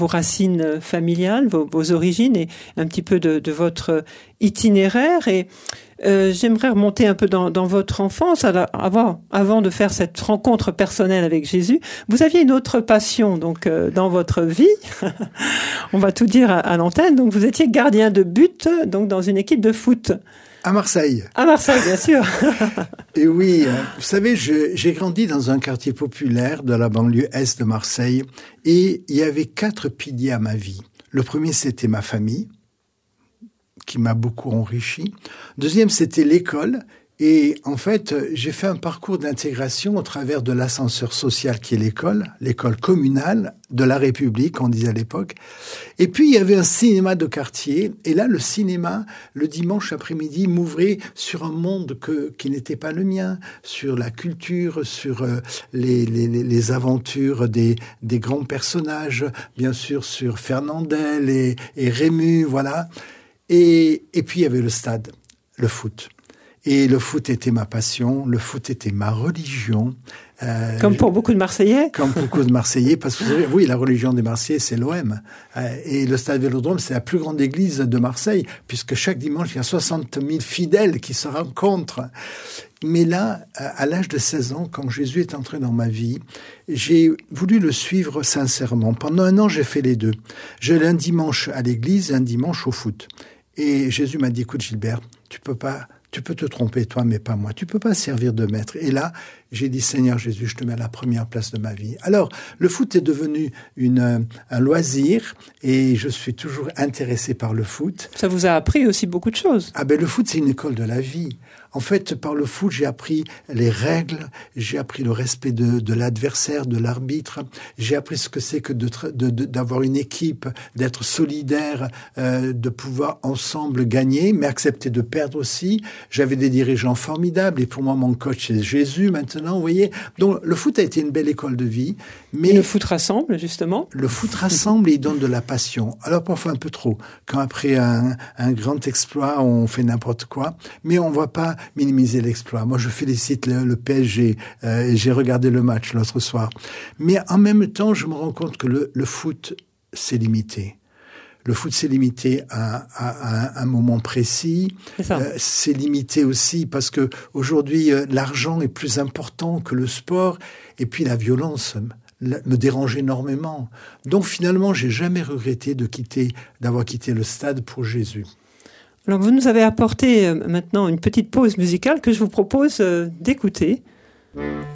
vos racines familiales, vos origines et un petit peu de votre itinéraire. Et j'aimerais remonter un peu dans votre enfance. Avant de faire cette rencontre personnelle avec Jésus, vous aviez une autre passion donc dans votre vie. On va tout dire à l'antenne. Donc vous étiez gardien de but donc dans une équipe de foot. À Marseille. À Marseille, bien sûr. Et oui, vous savez, j'ai grandi dans un quartier populaire de la banlieue est de Marseille et il y avait 4 piliers à ma vie. Le premier, c'était ma famille, qui m'a beaucoup enrichi. Deuxième, c'était l'école. Et en fait, j'ai fait un parcours d'intégration au travers de l'ascenseur social qui est l'école communale de la République, on disait à l'époque. Et puis, il y avait un cinéma de quartier. Et là, le cinéma, le dimanche après-midi, m'ouvrait sur un monde qui n'était pas le mien, sur la culture, sur les aventures des grands personnages, bien sûr, sur Fernandel et Rému, voilà. Et puis, il y avait le stade, le foot. Et le foot était ma passion, le foot était ma religion. Comme pour beaucoup de Marseillais. Comme beaucoup de Marseillais, parce que oui, la religion des Marseillais, c'est l'OM. Et le Stade Vélodrome, c'est la plus grande église de Marseille, puisque chaque dimanche, il y a 60 000 fidèles qui se rencontrent. Mais là, à l'âge de 16 ans, quand Jésus est entré dans ma vie, j'ai voulu le suivre sincèrement. Pendant 1 an, j'ai fait les deux. J'allais un dimanche à l'église et un dimanche au foot. Et Jésus m'a dit, écoute Gilbert, tu peux te tromper, toi, mais pas moi. Tu peux pas servir de maître. Et là, j'ai dit, Seigneur Jésus, je te mets à la première place de ma vie. Alors, le foot est devenu un loisir et je suis toujours intéressé par le foot. Ça vous a appris aussi beaucoup de choses. Ah ben, le foot, c'est une école de la vie. En fait, par le foot, j'ai appris les règles, j'ai appris le respect de l'adversaire, de l'arbitre, j'ai appris ce que c'est que d'avoir une équipe, d'être solidaire, de pouvoir ensemble gagner, mais accepter de perdre aussi. J'avais des dirigeants formidables et pour moi, mon coach, c'est Jésus maintenant, vous voyez. Donc, le foot a été une belle école de vie. Mais et le foot rassemble, justement. Le foot rassemble et il donne de la passion. Alors, parfois un peu trop. Quand après un grand exploit, on fait n'importe quoi, mais on ne va pas minimiser l'exploit. Moi, je félicite le PSG et j'ai regardé le match l'autre soir. Mais en même temps, je me rends compte que le foot, c'est limité. Le foot, c'est limité à un moment précis. C'est limité aussi parce que aujourd'hui, l'argent est plus important que le sport. Et puis, la violence me dérange énormément. Donc, finalement, j'ai jamais regretté d'avoir quitté le stade pour Jésus. Alors, vous nous avez apporté maintenant une petite pause musicale que je vous propose d'écouter.